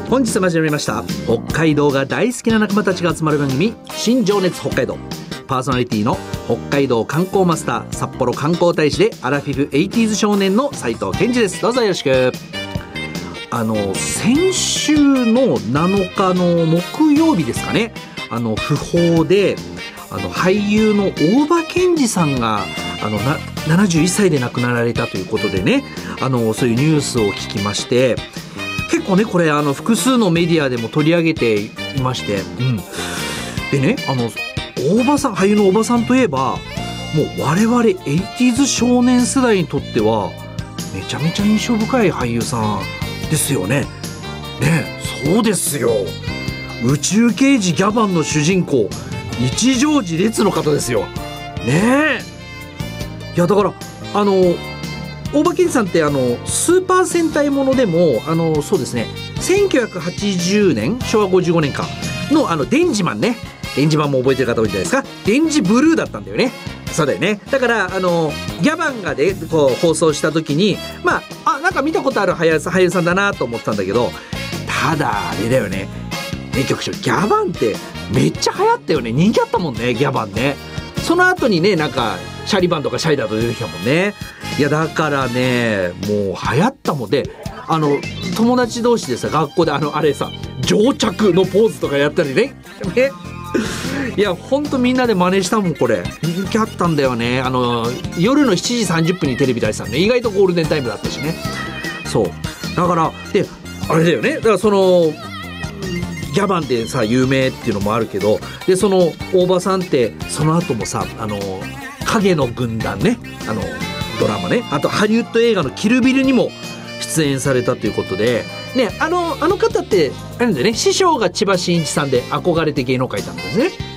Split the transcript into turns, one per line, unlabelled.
本日も始まりました北海道が大好きな仲間たちが集まる番組、新情熱北海道。パーソナリティの北海道観光マスター、札幌観光大使でアラフィフ 80s 少年の斉藤健二です。どうぞよろしく。先週の7日の木曜日ですかね、訃報で俳優の大場健二さんが71歳で亡くなられたということでね、そういうニュースを聞きまして、結構ねこれ複数のメディアでも取り上げていまして、でね大場さん、俳優の大場さんといえば、もう我々 80s 少年世代にとってはめちゃめちゃ印象深い俳優さんですよね。ね、そうですよ。宇宙刑事ギャバンの主人公、一条寺烈の方ですよ。ねえ。いやだから大場健二さんってスーパー戦隊ものでもそうですね、1980年昭和55年かのデンジマンね、デンジマンも覚えてる方多いんじゃないですか。デンジブルーだったんだよね。そうだよね。だからギャバンがねこう放送した時になんか見たことある俳優さんだなと思ってたんだけど、ただあれだよね、局長、ギャバンってめっちゃ流行ったよね。人気あったもんね、ギャバンね。その後にね、なんかシャリバンとかシャイダーと出てきたもんね。いやだからね、もう流行ったもんで、友達同士でさ、学校であれさ、乗着のポーズとかやったりね。いやほんとみんなで真似したもん。これ人気あったんだよね。夜の7時30分にテレビ出したんで、意外とゴールデンタイムだったしね。そうだからであれだよね。だからそのギャバンでさ有名っていうのもあるけど、でその大場さんってその後もさ影の軍団ね、ドラマね、あとハリウッド映画のキルビルにも出演されたということでね、あの方ってあれなんだよね、師匠が千葉真一さんで憧れて芸能界いたんですね。